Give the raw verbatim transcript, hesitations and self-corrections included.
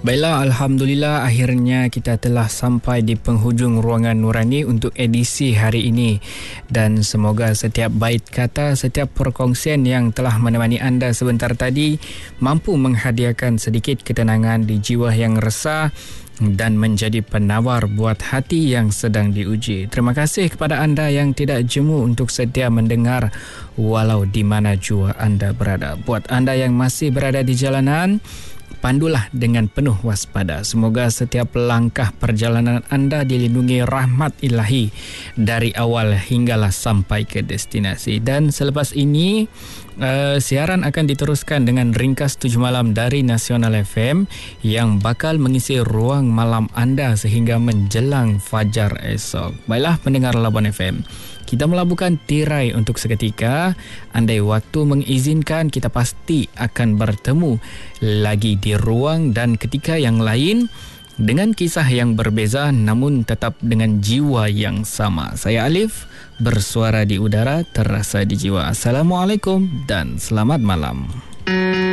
Baiklah, Alhamdulillah akhirnya kita telah sampai di penghujung Ruangan Nurani untuk edisi hari ini. Dan semoga setiap bait kata, setiap perkongsian yang telah menemani anda sebentar tadi mampu menghadiahkan sedikit ketenangan di jiwa yang resah dan menjadi penawar buat hati yang sedang diuji. Terima kasih kepada anda yang tidak jemu untuk setia mendengar walau di mana jua anda berada. Buat anda yang masih berada di jalanan, pandulah dengan penuh waspada. Semoga setiap langkah perjalanan anda dilindungi rahmat ilahi dari awal hinggalah sampai ke destinasi. Dan selepas ini, uh, siaran akan diteruskan dengan ringkas tujuh malam dari Nasional F M yang bakal mengisi ruang malam anda sehingga menjelang fajar esok. Baiklah pendengar Labuan F M, kita melabuhkan tirai untuk seketika. Andai waktu mengizinkan, kita pasti akan bertemu lagi di ruang dan ketika yang lain dengan kisah yang berbeza namun tetap dengan jiwa yang sama. Saya Alif, bersuara di udara, terasa di jiwa. Assalamualaikum dan selamat malam.